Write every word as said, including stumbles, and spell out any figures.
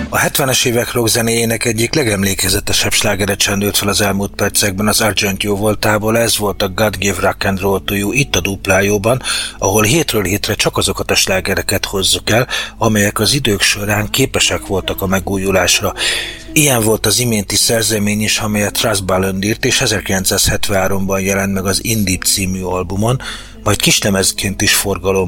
A hetvenes évek rockzenéjének egyik legemlékezetesebb slágere csendült fel az elmúlt percekben az Argent jó voltából, ez volt a God Give Rock and Roll to You itt a duplájóban, ahol hétről hétre csak azokat a slágereket hozzuk el, amelyek az idők során képesek voltak a megújulásra. Ilyen volt az iménti szerzemény is, amelyet Russ Ballard írt, és ezerkilencszázhetvenháromban jelent meg az Indie című albumon, majd kislemezként is forgalomba